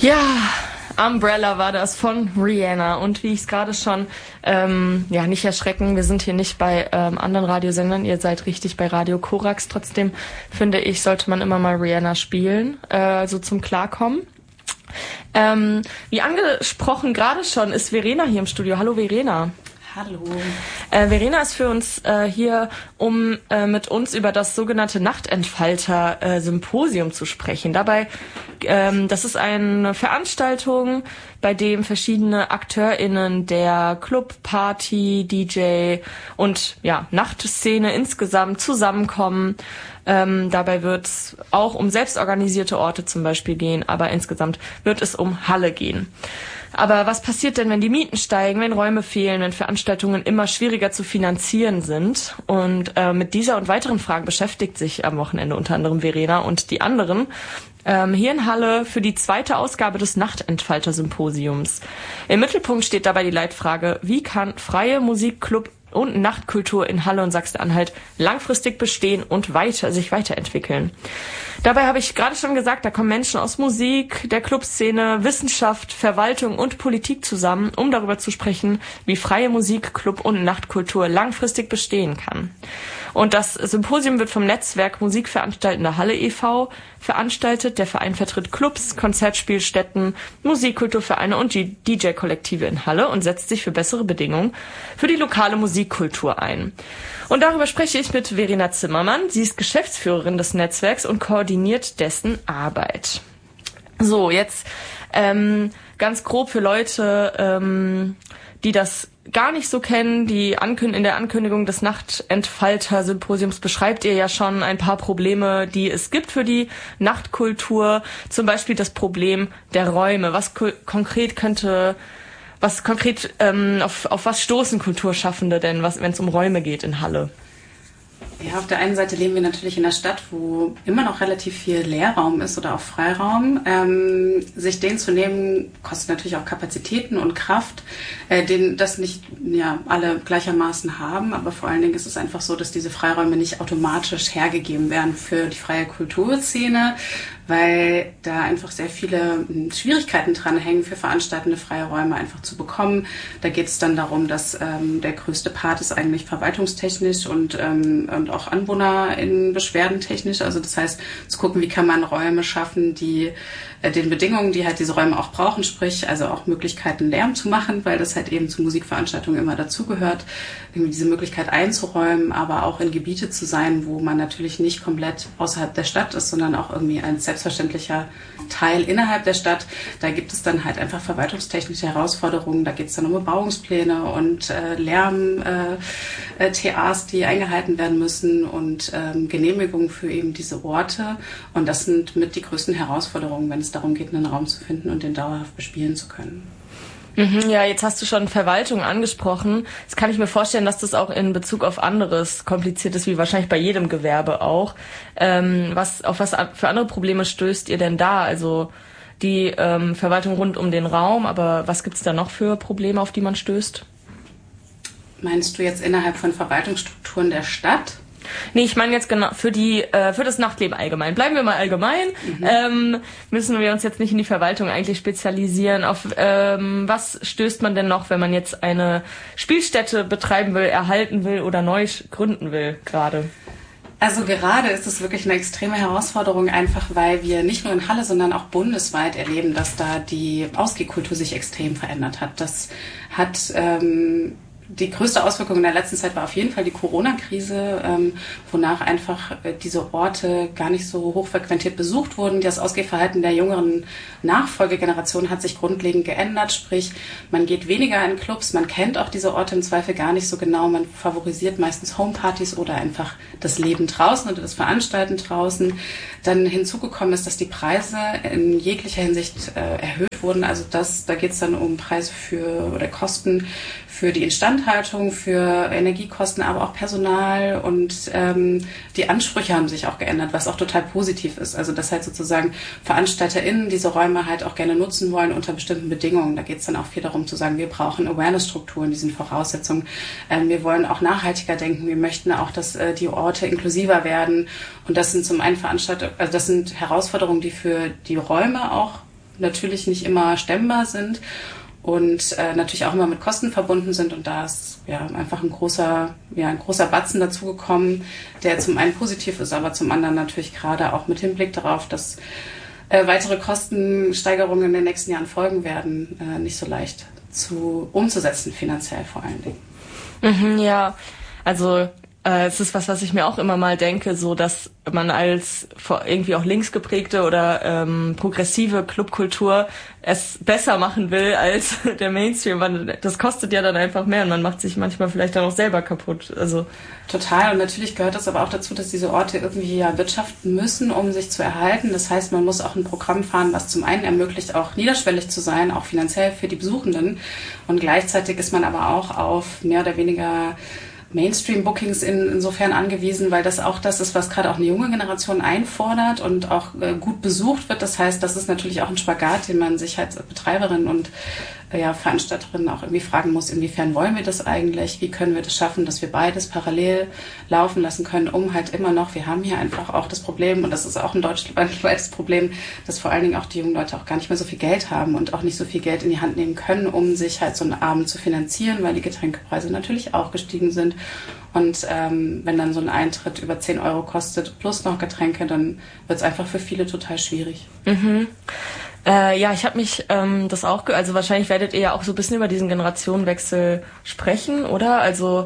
Ja, Umbrella war das von Rihanna. Und wie ich es gerade schon, nicht erschrecken, wir sind hier nicht bei anderen Radiosendern, ihr seid richtig bei Radio Korax. Trotzdem finde ich, sollte man immer mal Rihanna spielen, so zum Klarkommen. Wie angesprochen gerade schon, ist Verena hier im Studio. Hallo Verena. Hallo. Verena ist für uns hier, um mit uns über das sogenannte Nachtentfalter-Symposium zu sprechen. Dabei, das ist eine Veranstaltung, bei dem verschiedene AkteurInnen der Club, Party, DJ und Nachtszene insgesamt zusammenkommen. Dabei wird es auch um selbstorganisierte Orte zum Beispiel gehen, aber insgesamt wird es um Halle gehen. Aber was passiert denn, wenn die Mieten steigen, wenn Räume fehlen, wenn Veranstaltungen immer schwieriger zu finanzieren sind? Und mit dieser und weiteren Fragen beschäftigt sich am Wochenende unter anderem Verena und die anderen hier in Halle für die 2. Ausgabe des Nachtentfalter-Symposiums. Im Mittelpunkt steht dabei die Leitfrage: Wie kann freie Musik, Club und Nachtkultur in Halle und Sachsen-Anhalt langfristig bestehen und sich weiterentwickeln? Dabei habe ich gerade schon gesagt, da kommen Menschen aus Musik, der Clubszene, Wissenschaft, Verwaltung und Politik zusammen, um darüber zu sprechen, wie freie Musik, Club und Nachtkultur langfristig bestehen kann. Und das Symposium wird vom Netzwerk Musikveranstaltender Halle e.V. veranstaltet. Der Verein vertritt Clubs, Konzertspielstätten, Musikkulturvereine und DJ-Kollektive in Halle und setzt sich für bessere Bedingungen für die lokale Musikkultur ein. Und darüber spreche ich mit Verena Zimmermann. Sie ist Geschäftsführerin des Netzwerks und koordiniert dessen Arbeit. So, jetzt ganz grob für Leute, die das gar nicht so kennen, in der Ankündigung des Nachtentfalter-Symposiums beschreibt ihr ja schon ein paar Probleme, die es gibt für die Nachtkultur. Zum Beispiel das Problem der Räume. Auf was stoßen Kulturschaffende denn, wenn es um Räume geht in Halle? Ja, auf der einen Seite leben wir natürlich in einer Stadt, wo immer noch relativ viel Leerraum ist oder auch Freiraum. Sich den zu nehmen, kostet natürlich auch Kapazitäten und Kraft, das nicht alle gleichermaßen haben. Aber vor allen Dingen ist es einfach so, dass diese Freiräume nicht automatisch hergegeben werden für die freie Kulturszene, weil da einfach sehr viele Schwierigkeiten dran hängen, für veranstaltende freie Räume einfach zu bekommen. Da geht es dann darum, dass der größte Part ist eigentlich verwaltungstechnisch und auch AnwohnerInnen-beschwerdentechnisch. Also das heißt, zu gucken, wie kann man Räume schaffen, die den Bedingungen, die halt diese Räume auch brauchen, sprich also auch Möglichkeiten, Lärm zu machen, weil das halt eben zu Musikveranstaltungen immer dazugehört, irgendwie diese Möglichkeit einzuräumen, aber auch in Gebiete zu sein, wo man natürlich nicht komplett außerhalb der Stadt ist, sondern auch irgendwie ein selbstverständlicher Teil innerhalb der Stadt. Da gibt es dann halt einfach verwaltungstechnische Herausforderungen. Da geht es dann um Bebauungspläne und Lärm-TAs, die eingehalten werden müssen und Genehmigungen für eben diese Orte. Und das sind mit die größten Herausforderungen, wenn es darum geht, einen Raum zu finden und den dauerhaft bespielen zu können. Ja, jetzt hast du schon Verwaltung angesprochen. Jetzt kann ich mir vorstellen, dass das auch in Bezug auf anderes kompliziert ist, wie wahrscheinlich bei jedem Gewerbe auch. Auf was für andere Probleme stößt ihr denn da? Also die Verwaltung rund um den Raum, aber was gibt's da noch für Probleme, auf die man stößt? Meinst du jetzt innerhalb von Verwaltungsstrukturen der Stadt? Nee, ich meine jetzt genau für das Nachtleben allgemein. Bleiben wir mal allgemein. Müssen wir uns jetzt nicht in die Verwaltung eigentlich spezialisieren. Auf was stößt man denn noch, wenn man jetzt eine Spielstätte betreiben will, erhalten will oder neu gründen will gerade? Also gerade ist es wirklich eine extreme Herausforderung, einfach weil wir nicht nur in Halle, sondern auch bundesweit erleben, dass da die Ausgehkultur sich extrem verändert hat. Das hat die größte Auswirkung in der letzten Zeit war auf jeden Fall die Corona-Krise, wonach einfach diese Orte gar nicht so hochfrequentiert besucht wurden. Das Ausgehverhalten der jüngeren Nachfolgegeneration hat sich grundlegend geändert, sprich man geht weniger in Clubs, man kennt auch diese Orte im Zweifel gar nicht so genau, man favorisiert meistens Homepartys oder einfach das Leben draußen oder das Veranstalten draußen. Dann hinzugekommen ist, dass die Preise in jeglicher Hinsicht erhöht wurden, also da geht es dann um Preise oder Kosten für die Instandhaltung, für Energiekosten, aber auch Personal und die Ansprüche haben sich auch geändert, was auch total positiv ist. Also dass halt sozusagen VeranstalterInnen diese Räume halt auch gerne nutzen wollen unter bestimmten Bedingungen. Da geht es dann auch viel darum zu sagen, wir brauchen Awareness-Strukturen, diesen Voraussetzungen. Wir wollen auch nachhaltiger denken. Wir möchten auch, dass die Orte inklusiver werden. Und das sind zum einen das sind Herausforderungen, die für die Räume auch natürlich nicht immer stemmbar sind und natürlich auch immer mit Kosten verbunden sind. Und da ist einfach ein großer Batzen dazugekommen, der zum einen positiv ist, aber zum anderen natürlich gerade auch mit Hinblick darauf, dass weitere Kostensteigerungen in den nächsten Jahren folgen werden, nicht so leicht umzusetzen, finanziell vor allen Dingen. Ja, also es ist was ich mir auch immer mal denke, so dass man als irgendwie auch links geprägte oder progressive Clubkultur es besser machen will als der Mainstream. Das kostet ja dann einfach mehr und man macht sich manchmal vielleicht dann auch selber kaputt. Also total. Und natürlich gehört das aber auch dazu, dass diese Orte irgendwie wirtschaften müssen, um sich zu erhalten. Das heißt, man muss auch ein Programm fahren, was zum einen ermöglicht, auch niederschwellig zu sein, auch finanziell für die Besuchenden. Und gleichzeitig ist man aber auch auf mehr oder weniger Mainstream-Bookings insofern angewiesen, weil das auch das ist, was gerade auch eine junge Generation einfordert und auch gut besucht wird. Das heißt, das ist natürlich auch ein Spagat, den man sich als Betreiberin und Veranstalterin auch irgendwie fragen muss, inwiefern wollen wir das eigentlich? Wie können wir das schaffen, dass wir beides parallel laufen lassen können, um halt immer noch, wir haben hier einfach auch das Problem, und das ist auch ein deutschlandweites Problem, dass vor allen Dingen auch die jungen Leute auch gar nicht mehr so viel Geld haben und auch nicht so viel Geld in die Hand nehmen können, um sich halt so einen Abend zu finanzieren, weil die Getränkepreise natürlich auch gestiegen sind. Und wenn dann so ein Eintritt über 10 Euro kostet, plus noch Getränke, dann wird es einfach für viele total schwierig. Ich habe mich das auch, also wahrscheinlich werdet ihr ja auch so ein bisschen über diesen Generationenwechsel sprechen, oder? Also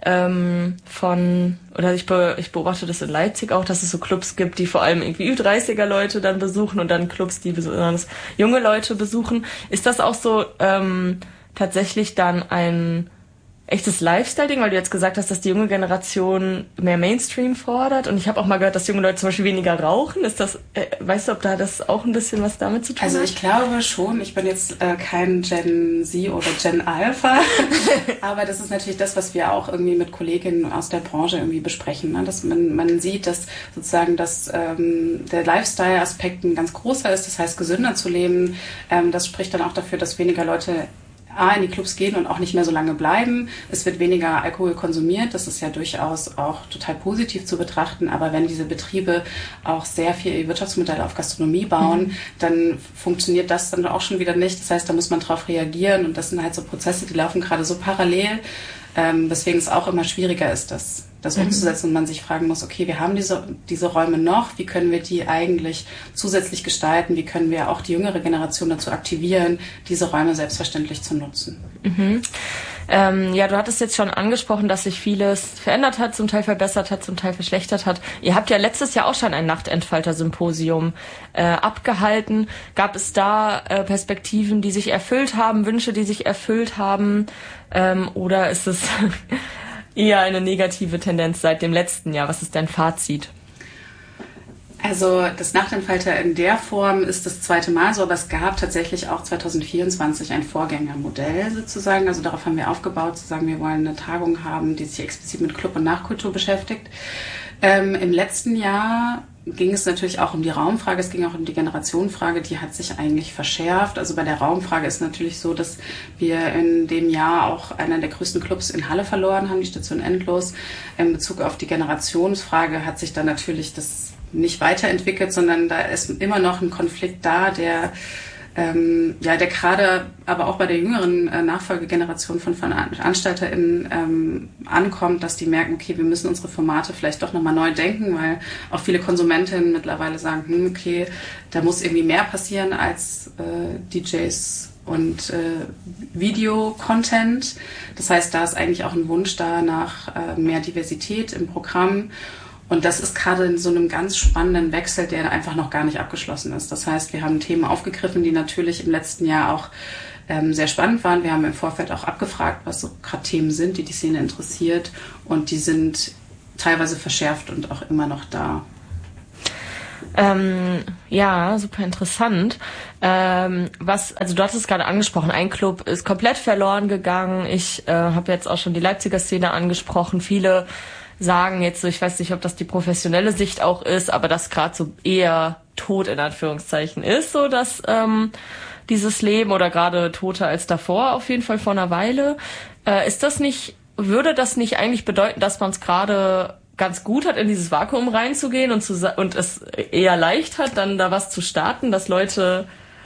ich beobachte das in Leipzig auch, dass es so Clubs gibt, die vor allem irgendwie Ü30er Leute dann besuchen und dann Clubs, die besonders junge Leute besuchen. Ist das auch so tatsächlich dann ein echtes Lifestyle-Ding, weil du jetzt gesagt hast, dass die junge Generation mehr Mainstream fordert, und ich habe auch mal gehört, dass junge Leute zum Beispiel weniger rauchen. Ist das, weißt du, ob da das auch ein bisschen was damit zu tun hat? Also ich glaube schon, ich bin jetzt kein Gen Z oder Gen Alpha, aber das ist natürlich das, was wir auch irgendwie mit Kolleginnen aus der Branche irgendwie besprechen, ne? Dass man sieht, dass sozusagen der Lifestyle-Aspekt ein ganz großer ist, das heißt gesünder zu leben. Das spricht dann auch dafür, dass weniger Leute in die Clubs gehen und auch nicht mehr so lange bleiben. Es wird weniger Alkohol konsumiert. Das ist ja durchaus auch total positiv zu betrachten. Aber wenn diese Betriebe auch sehr viel ihr Wirtschaftsmodell auf Gastronomie bauen, dann funktioniert das dann auch schon wieder nicht. Das heißt, da muss man drauf reagieren. Und das sind halt so Prozesse, die laufen gerade so parallel, weswegen es auch immer schwieriger ist, das umzusetzen, und man sich fragen muss, okay, wir haben diese Räume noch, wie können wir die eigentlich zusätzlich gestalten, wie können wir auch die jüngere Generation dazu aktivieren, diese Räume selbstverständlich zu nutzen. Du hattest jetzt schon angesprochen, dass sich vieles verändert hat, zum Teil verbessert hat, zum Teil verschlechtert hat. Ihr habt ja letztes Jahr auch schon ein Nachtentfalter-Symposium abgehalten. Gab es da Perspektiven, die sich erfüllt haben, Wünsche, die sich erfüllt haben, oder ist es eher eine negative Tendenz seit dem letzten Jahr? Was ist dein Fazit? Also das Nachtentfalter in der Form ist das zweite Mal so, aber es gab tatsächlich auch 2024 ein Vorgängermodell sozusagen. Also darauf haben wir aufgebaut, zu sagen, wir wollen eine Tagung haben, die sich explizit mit Club- und Nachkultur beschäftigt. Im letzten Jahr ging es natürlich auch um die Raumfrage, es ging auch um die Generationenfrage, die hat sich eigentlich verschärft. Also bei der Raumfrage ist natürlich so, dass wir in dem Jahr auch einen der größten Clubs in Halle verloren haben, die Station Endlos. In Bezug auf die Generationsfrage hat sich dann natürlich das nicht weiterentwickelt, sondern da ist immer noch ein Konflikt da, der gerade aber auch bei der jüngeren Nachfolgegeneration von VeranstalterInnen ankommt, dass die merken, okay, wir müssen unsere Formate vielleicht doch nochmal neu denken, weil auch viele Konsumentinnen mittlerweile sagen, okay, da muss irgendwie mehr passieren als DJs und Video-Content. Das heißt, da ist eigentlich auch ein Wunsch da nach mehr Diversität im Programm. Und das ist gerade in so einem ganz spannenden Wechsel, der einfach noch gar nicht abgeschlossen ist. Das heißt, wir haben Themen aufgegriffen, die natürlich im letzten Jahr auch sehr spannend waren. Wir haben im Vorfeld auch abgefragt, was so gerade Themen sind, die Szene interessiert. Und die sind teilweise verschärft und auch immer noch da. Super interessant. Also du hattest es gerade angesprochen, ein Club ist komplett verloren gegangen. Ich habe jetzt auch schon die Leipziger Szene angesprochen. Viele sagen jetzt so, ich weiß nicht, ob das die professionelle Sicht auch ist, aber das gerade so eher tot in Anführungszeichen ist, so dass dieses Leben, oder gerade toter als davor, auf jeden Fall vor einer Weile. Würde das nicht eigentlich bedeuten, dass man es gerade ganz gut hat, in dieses Vakuum reinzugehen und es eher leicht hat, dann da was zu starten, dass Leute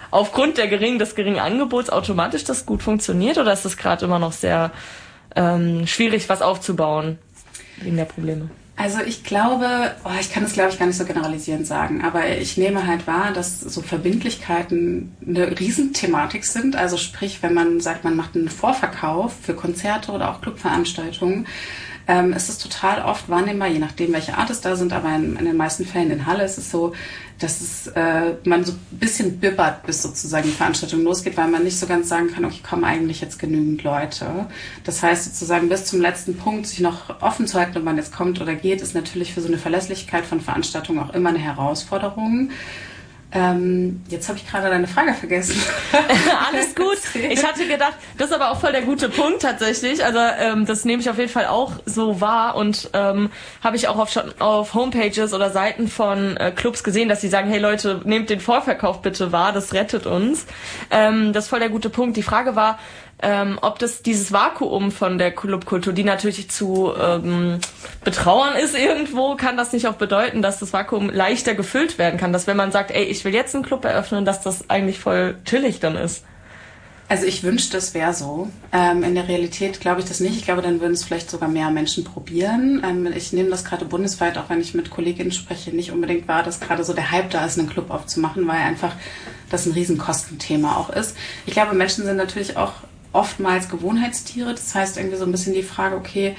aufgrund des geringen Angebots automatisch das gut funktioniert, oder ist das gerade immer noch sehr schwierig, was aufzubauen wegen der Probleme? Also ich glaube, ich kann das glaube ich gar nicht so generalisierend sagen, aber ich nehme halt wahr, dass so Verbindlichkeiten eine Riesenthematik sind. Also sprich, wenn man sagt, man macht einen Vorverkauf für Konzerte oder auch Clubveranstaltungen, ist es total oft wahrnehmbar, je nachdem, welche Art es da sind, aber in den meisten Fällen in Halle ist es so, dass man so ein bisschen bibbert, bis sozusagen die Veranstaltung losgeht, weil man nicht so ganz sagen kann, okay, kommen eigentlich jetzt genügend Leute. Das heißt sozusagen bis zum letzten Punkt sich noch offen zu halten, ob man jetzt kommt oder geht, ist natürlich für so eine Verlässlichkeit von Veranstaltungen auch immer eine Herausforderung. Jetzt habe ich gerade deine Frage vergessen. Alles gut. Ich hatte gedacht, das ist aber auch voll der gute Punkt tatsächlich. Also das nehme ich auf jeden Fall auch so wahr und habe ich auch schon auf Homepages oder Seiten von Clubs gesehen, dass sie sagen, hey Leute, nehmt den Vorverkauf bitte wahr, das rettet uns. Das ist voll der gute Punkt. Die Frage war, ob das dieses Vakuum von der Clubkultur, die natürlich zu betrauern ist irgendwo, kann das nicht auch bedeuten, dass das Vakuum leichter gefüllt werden kann, dass wenn man sagt, ey, ich will jetzt einen Club eröffnen, dass das eigentlich voll chillig dann ist. Also ich wünschte, es wäre so. In der Realität glaube ich das nicht. Ich glaube, dann würden es vielleicht sogar mehr Menschen probieren. Ich nehme das gerade bundesweit, auch wenn ich mit KollegInnen spreche, nicht unbedingt wahr, dass gerade so der Hype da ist, einen Club aufzumachen, weil einfach das ein Riesenkostenthema auch ist. Ich glaube, Menschen sind natürlich auch oftmals Gewohnheitstiere. Das heißt irgendwie so ein bisschen die Frage, okay,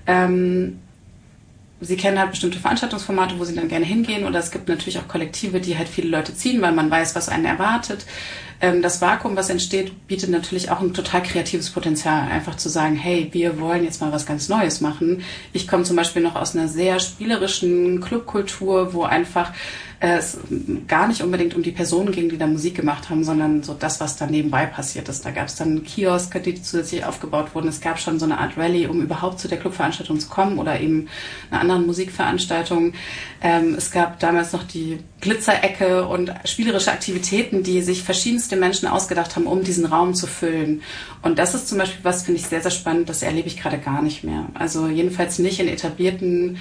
sie kennen halt bestimmte Veranstaltungsformate, wo sie dann gerne hingehen, oder es gibt natürlich auch Kollektive, die halt viele Leute ziehen, weil man weiß, was einen erwartet. Das Vakuum, was entsteht, bietet natürlich auch ein total kreatives Potenzial, einfach zu sagen, hey, wir wollen jetzt mal was ganz Neues machen. Ich komme zum Beispiel noch aus einer sehr spielerischen Clubkultur, wo einfach es gar nicht unbedingt um die Personen ging, die da Musik gemacht haben, sondern so das, was da nebenbei passiert ist. Da gab es dann Kioske, die zusätzlich aufgebaut wurden. Es gab schon so eine Art Rallye, um überhaupt zu der Clubveranstaltung zu kommen oder eben einer anderen Musikveranstaltung. Es gab damals noch die Glitzerecke und spielerische Aktivitäten, die sich verschiedenste Menschen ausgedacht haben, um diesen Raum zu füllen. Und das ist zum Beispiel was, finde ich sehr, sehr spannend. Das erlebe ich gerade gar nicht mehr. Also jedenfalls nicht in etablierteren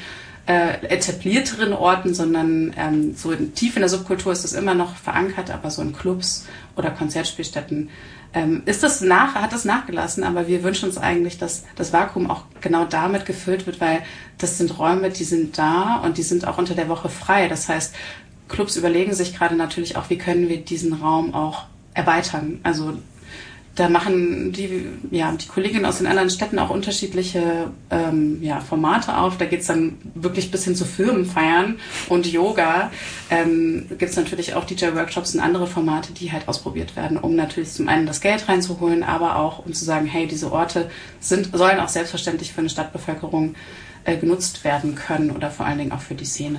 Orten, sondern so tief in der Subkultur ist das immer noch verankert, aber so in Clubs oder Konzertspielstätten hat das nachgelassen, aber wir wünschen uns eigentlich, dass das Vakuum auch genau damit gefüllt wird, weil das sind Räume, die sind da und die sind auch unter der Woche frei. Das heißt, Clubs überlegen sich gerade natürlich auch, wie können wir diesen Raum auch erweitern. Also da machen die Kolleginnen aus den anderen Städten auch unterschiedliche Formate auf. Da geht's dann wirklich bis hin zu Firmenfeiern und Yoga. Gibt's natürlich auch DJ-Workshops und andere Formate, die halt ausprobiert werden, um natürlich zum einen das Geld reinzuholen, aber auch um zu sagen, hey, diese Orte sollen auch selbstverständlich für eine Stadtbevölkerung genutzt werden können oder vor allen Dingen auch für die Szene.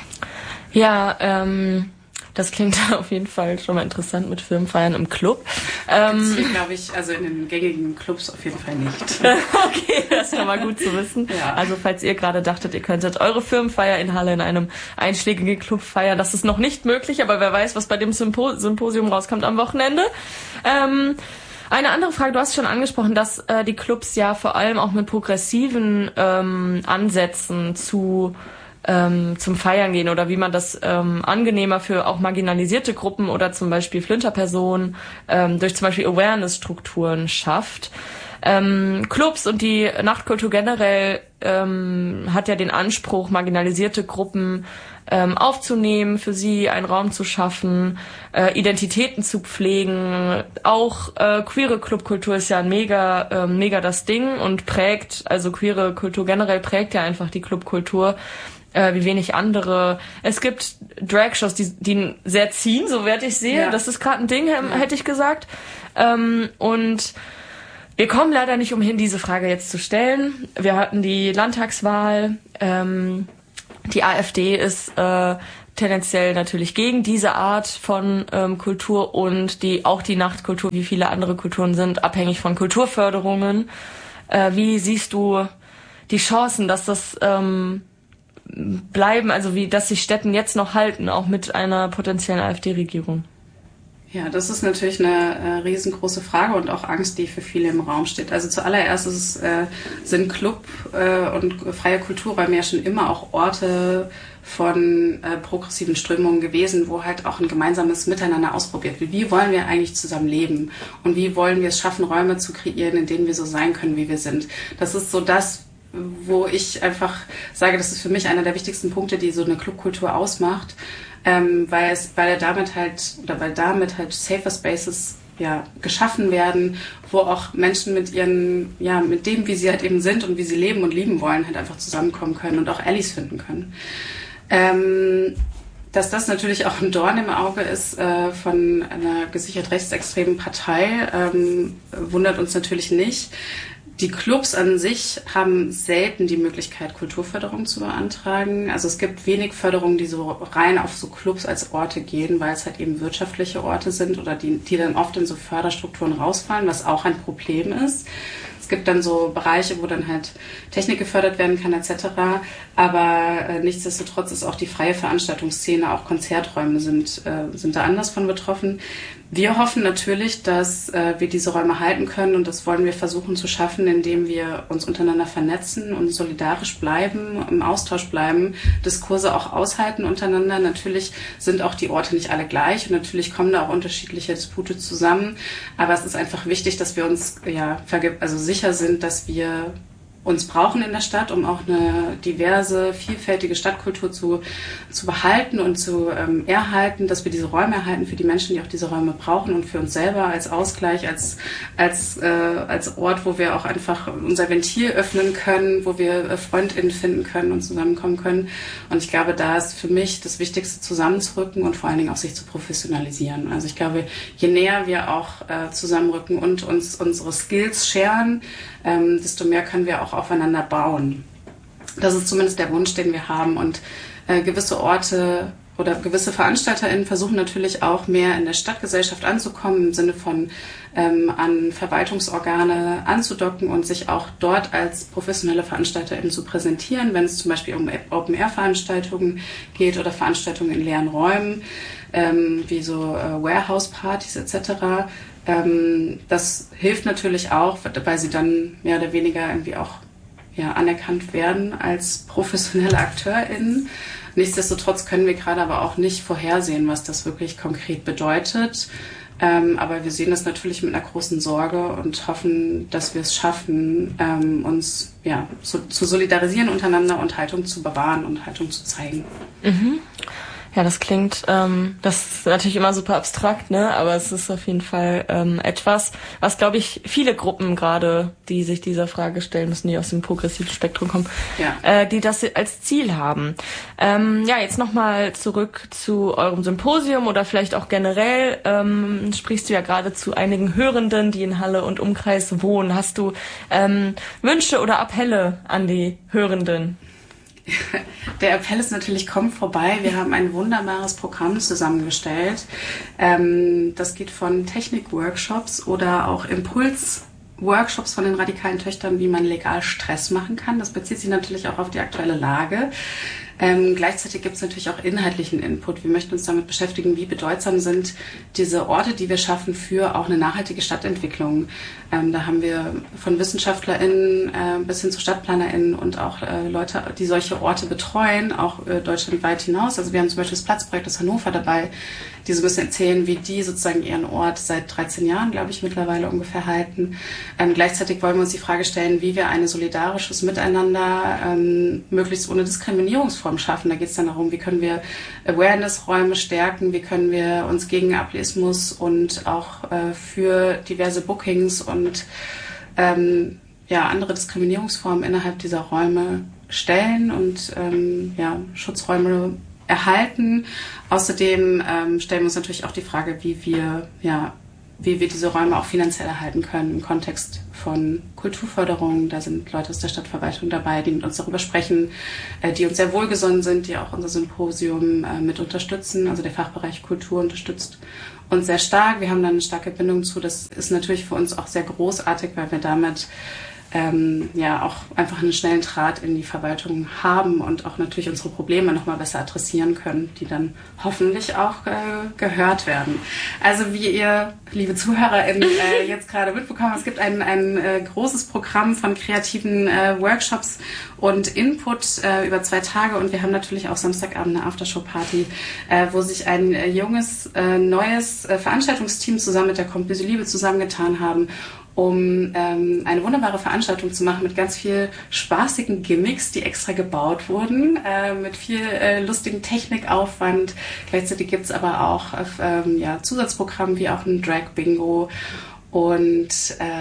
Ja, das klingt auf jeden Fall schon mal interessant mit Firmenfeiern im Club. Das glaube ich, also in den gängigen Clubs auf jeden Fall nicht. Okay, das ist schon mal gut zu wissen. Ja. Also falls ihr gerade dachtet, ihr könntet eure Firmenfeier in Halle in einem einschlägigen Club feiern, das ist noch nicht möglich, aber wer weiß, was bei dem Symposium rauskommt am Wochenende. Eine andere Frage, du hast schon angesprochen, dass die Clubs ja vor allem auch mit progressiven Ansätzen zum Feiern gehen oder wie man das angenehmer für auch marginalisierte Gruppen oder zum Beispiel Flinterpersonen durch zum Beispiel Awareness-Strukturen schafft. Clubs und die Nachtkultur generell hat ja den Anspruch, marginalisierte Gruppen aufzunehmen, für sie einen Raum zu schaffen, Identitäten zu pflegen. Auch queere Clubkultur ist ja ein mega das Ding und prägt, also queere Kultur generell prägt ja einfach die Clubkultur wie wenig andere. Es gibt Dragshows, die sehr ziehen, so werde ich sehe. Ja. Das ist gerade ein Ding, hätte ich gesagt. Und wir kommen leider nicht umhin, diese Frage jetzt zu stellen. Wir hatten die Landtagswahl. Die AfD ist tendenziell natürlich gegen diese Art von Kultur und auch die Nachtkultur, wie viele andere Kulturen sind, abhängig von Kulturförderungen. Wie siehst du die Chancen, dass das bleiben, also dass sich Städten jetzt noch halten, auch mit einer potenziellen AfD-Regierung? Ja, das ist natürlich eine riesengroße Frage und auch Angst, die für viele im Raum steht. Also zuallererst sind Club und freie Kulturräume ja schon immer auch Orte von progressiven Strömungen gewesen, wo halt auch ein gemeinsames Miteinander ausprobiert wird. Wie wollen wir eigentlich zusammen leben? Und wie wollen wir es schaffen, Räume zu kreieren, in denen wir so sein können, wie wir sind? Das ist so das, wo ich einfach sage, das ist für mich einer der wichtigsten Punkte, die so eine Clubkultur ausmacht, weil damit halt safer Spaces geschaffen werden, wo auch Menschen mit dem, wie sie halt eben sind und wie sie leben und lieben wollen, halt einfach zusammenkommen können und auch Allies finden können. Dass das natürlich auch ein Dorn im Auge ist von einer gesichert rechtsextremen Partei, wundert uns natürlich nicht. Die Clubs an sich haben selten die Möglichkeit, Kulturförderung zu beantragen. Also es gibt wenig Förderungen, die so rein auf so Clubs als Orte gehen, weil es halt eben wirtschaftliche Orte sind oder die dann oft in so Förderstrukturen rausfallen, was auch ein Problem ist. Es gibt dann so Bereiche, wo dann halt Technik gefördert werden kann etc. Aber nichtsdestotrotz ist auch die freie Veranstaltungsszene, auch Konzerträume sind da anders von betroffen. Wir hoffen natürlich, dass wir diese Räume halten können und das wollen wir versuchen zu schaffen, indem wir uns untereinander vernetzen und solidarisch bleiben, im Austausch bleiben, Diskurse auch aushalten untereinander. Natürlich sind auch die Orte nicht alle gleich und natürlich kommen da auch unterschiedliche Dispute zusammen, aber es ist einfach wichtig, dass wir uns sicher sind, dass wir uns brauchen in der Stadt, um auch eine diverse, vielfältige Stadtkultur zu behalten und zu erhalten, dass wir diese Räume erhalten für die Menschen, die auch diese Räume brauchen und für uns selber als Ausgleich, als Ort, wo wir auch einfach unser Ventil öffnen können, wo wir FreundInnen finden können und zusammenkommen können. Und ich glaube, da ist für mich das Wichtigste, zusammenzurücken und vor allen Dingen auch sich zu professionalisieren. Also ich glaube, je näher wir auch zusammenrücken und uns unsere Skills sharen, desto mehr können wir auch aufeinander bauen. Das ist zumindest der Wunsch, den wir haben. Und gewisse Orte oder gewisse VeranstalterInnen versuchen natürlich auch mehr in der Stadtgesellschaft anzukommen, im Sinne von an Verwaltungsorgane anzudocken und sich auch dort als professionelle VeranstalterInnen zu präsentieren, wenn es zum Beispiel um Open-Air-Veranstaltungen geht oder Veranstaltungen in leeren Räumen, wie so Warehouse-Partys etc. Das hilft natürlich auch, weil sie dann mehr oder weniger irgendwie auch anerkannt werden als professionelle AkteurInnen. Nichtsdestotrotz können wir gerade aber auch nicht vorhersehen, was das wirklich konkret bedeutet. Aber wir sehen das natürlich mit einer großen Sorge und hoffen, dass wir es schaffen, uns zu solidarisieren untereinander und Haltung zu bewahren und Haltung zu zeigen. Mhm. Ja, das klingt, das ist natürlich immer super abstrakt, ne? Aber es ist auf jeden Fall etwas, was, glaube ich, viele Gruppen gerade, die sich dieser Frage stellen müssen, die aus dem progressiven Spektrum kommen, die das als Ziel haben. Jetzt nochmal zurück zu eurem Symposium oder vielleicht auch generell. Sprichst du ja gerade zu einigen Hörenden, die in Halle und Umkreis wohnen. Hast du Wünsche oder Appelle an die Hörenden? Der Appell ist natürlich, kommt vorbei. Wir haben ein wunderbares Programm zusammengestellt. Das geht von Technik-Workshops oder auch Impuls-Workshops von den radikalen Töchtern, wie man legal Stress machen kann. Das bezieht sich natürlich auch auf die aktuelle Lage. Gleichzeitig gibt es natürlich auch inhaltlichen Input. Wir möchten uns damit beschäftigen, wie bedeutsam sind diese Orte, die wir schaffen, für auch eine nachhaltige Stadtentwicklung. Da haben wir von WissenschaftlerInnen bis hin zu StadtplanerInnen und auch Leute, die solche Orte betreuen, auch deutschlandweit hinaus. Also wir haben zum Beispiel das Platzprojekt aus Hannover dabei, die so ein bisschen erzählen, wie die sozusagen ihren Ort seit 13 Jahren, glaube ich, mittlerweile ungefähr halten. Gleichzeitig wollen wir uns die Frage stellen, wie wir ein solidarisches Miteinander möglichst ohne Diskriminierungsform schaffen. Da geht es dann darum, wie können wir Awareness-Räume stärken, wie können wir uns gegen Ableismus und auch für diverse Bookings und andere Diskriminierungsformen innerhalb dieser Räume stellen und Schutzräume erhalten. Außerdem stellen wir uns natürlich auch die Frage, wie wir diese Räume auch finanziell erhalten können im Kontext von Kulturförderung. Da sind Leute aus der Stadtverwaltung dabei, die mit uns darüber sprechen, die uns sehr wohlgesonnen sind, die auch unser Symposium mit unterstützen. Also der Fachbereich Kultur unterstützt uns sehr stark. Wir haben da eine starke Bindung zu. Das ist natürlich für uns auch sehr großartig, weil wir damit auch einfach einen schnellen Draht in die Verwaltung haben und auch natürlich unsere Probleme nochmal besser adressieren können, die dann hoffentlich auch gehört werden. Also wie ihr, liebe ZuhörerInnen, jetzt gerade mitbekommen, es gibt ein großes Programm von kreativen Workshops und Input über 2 Tage und wir haben natürlich auch Samstagabend eine Aftershow-Party, wo sich ein junges, neues Veranstaltungsteam zusammen mit der Campus Liebe zusammengetan haben, um eine wunderbare Veranstaltung zu machen mit ganz viel spaßigen Gimmicks, die extra gebaut wurden, mit viel lustigen Technikaufwand. Gleichzeitig gibt's aber auch Zusatzprogramm wie auch ein Drag-Bingo und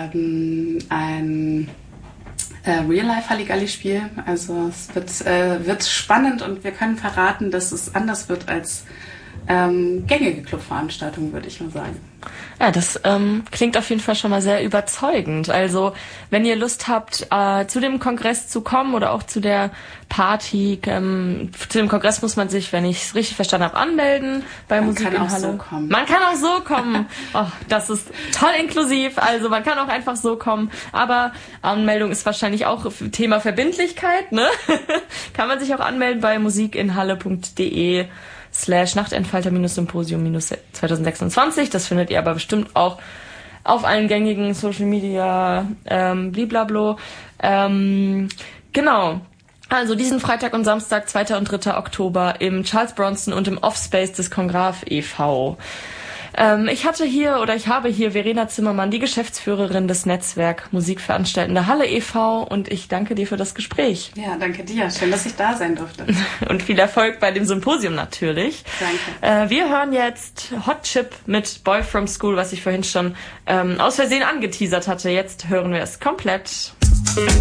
ein Real-Life-Halligalli-Spiel. Also es wird spannend und wir können verraten, dass es anders wird als gängige Clubveranstaltungen, würde ich mal sagen. Ja, das klingt auf jeden Fall schon mal sehr überzeugend. Also, wenn ihr Lust habt, zu dem Kongress zu kommen oder auch zu der Party, zu dem Kongress muss man sich, wenn ich es richtig verstanden habe, anmelden bei Musik in Halle. So kommen. Man kann auch so kommen. Oh, das ist toll inklusiv. Also, man kann auch einfach so kommen. Aber Anmeldung ist wahrscheinlich auch Thema Verbindlichkeit, ne? Kann man sich auch anmelden bei musikinhalle.de/Nachtentfalter-Symposium-2026. Das findet ihr aber bestimmt auch auf allen gängigen Social Media bliblablo. Genau. Also diesen Freitag und Samstag, 2. und 3. Oktober im Charles Bronson und im Offspace des Kongraf e.V. Ich habe hier Verena Zimmermann, die Geschäftsführerin des Netzwerk Musikveranstaltende Halle e.V. und ich danke dir für das Gespräch. Ja, danke dir. Schön, dass ich da sein durfte. Und viel Erfolg bei dem Symposium natürlich. Danke. Wir hören jetzt Hot Chip mit Boy From School, was ich vorhin schon aus Versehen angeteasert hatte. Jetzt hören wir es komplett.